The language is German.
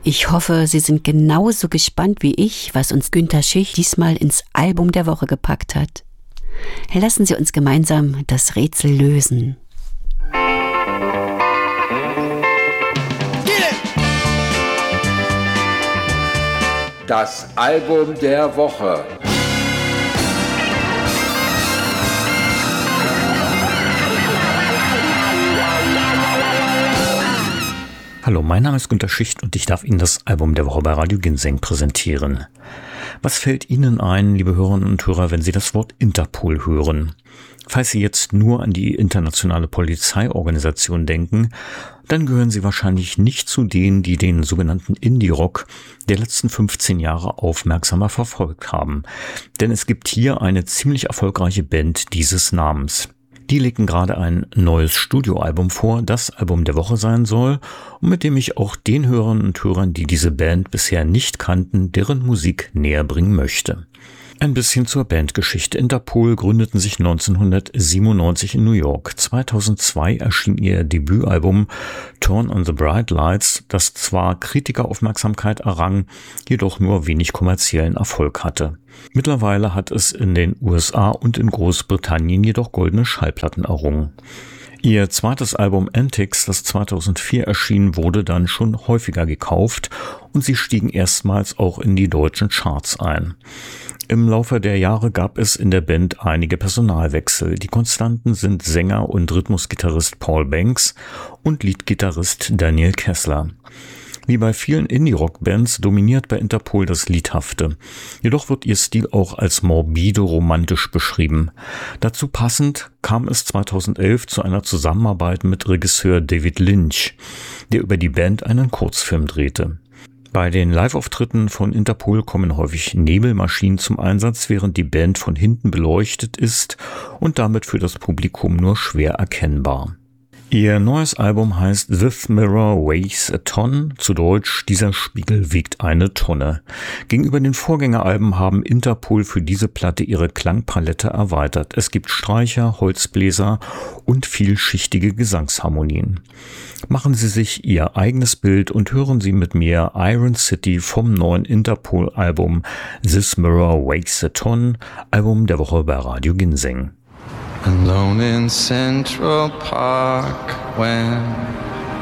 Ich hoffe, Sie sind genauso gespannt wie ich, was uns Günter Schicht diesmal ins Album der Woche gepackt hat. Lassen Sie uns gemeinsam das Rätsel lösen. Das Album der Woche. Hallo, mein Name ist Günter Schicht und ich darf Ihnen das Album der Woche bei Radio Ginseng präsentieren. Was fällt Ihnen ein, liebe Hörerinnen und Hörer, wenn Sie das Wort Interpol hören? Falls Sie jetzt nur an die internationale Polizeiorganisation denken, dann gehören Sie wahrscheinlich nicht zu denen, die den sogenannten Indie-Rock der letzten 15 Jahre aufmerksamer verfolgt haben. Denn es gibt hier eine ziemlich erfolgreiche Band dieses Namens. Die legten gerade ein neues Studioalbum vor, das Album der Woche sein soll und mit dem ich auch den Hörerinnen und Hörern, die diese Band bisher nicht kannten, deren Musik näher bringen möchte. Ein bisschen zur Bandgeschichte. Interpol gründeten sich 1997 in New York. 2002 erschien ihr Debütalbum Turn on the Bright Lights, das zwar Kritikeraufmerksamkeit errang, jedoch nur wenig kommerziellen Erfolg hatte. Mittlerweile hat es in den USA und in Großbritannien jedoch goldene Schallplatten errungen. Ihr zweites Album Antics, das 2004 erschien, wurde dann schon häufiger gekauft und sie stiegen erstmals auch in die deutschen Charts ein. Im Laufe der Jahre gab es in der Band einige Personalwechsel. Die Konstanten sind Sänger und Rhythmusgitarrist Paul Banks und Leadgitarrist Daniel Kessler. Wie bei vielen Indie-Rock-Bands dominiert bei Interpol das Liedhafte. Jedoch wird ihr Stil auch als morbide romantisch beschrieben. Dazu passend kam es 2011 zu einer Zusammenarbeit mit Regisseur David Lynch, der über die Band einen Kurzfilm drehte. Bei den Live-Auftritten von Interpol kommen häufig Nebelmaschinen zum Einsatz, während die Band von hinten beleuchtet ist und damit für das Publikum nur schwer erkennbar. Ihr neues Album heißt This Mirror Weighs a Ton, zu Deutsch Dieser Spiegel wiegt eine Tonne. Gegenüber den Vorgängeralben haben Interpol für diese Platte ihre Klangpalette erweitert. Es gibt Streicher, Holzbläser und vielschichtige Gesangsharmonien. Machen Sie sich Ihr eigenes Bild und hören Sie mit mir Iron City vom neuen Interpol-Album This Mirror Weighs a Ton, Album der Woche bei Radio Ginseng. Alone in Central Park when